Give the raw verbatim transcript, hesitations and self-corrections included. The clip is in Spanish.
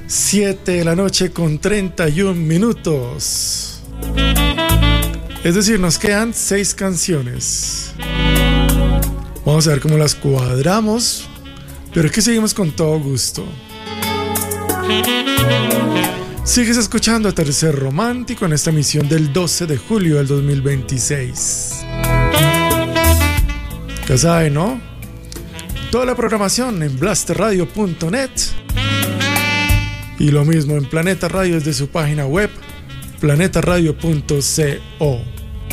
siete de la noche con treinta y un minutos. Es decir, nos quedan seis canciones. Vamos a ver cómo las cuadramos, pero es que seguimos con todo gusto. Sigues escuchando Atardecer Romántico en esta emisión del doce de julio del dos mil veintiséis. Ya saben, ¿no? Toda la programación en blaster radio punto net y lo mismo en Planeta Radio desde su página web planeta radio punto co.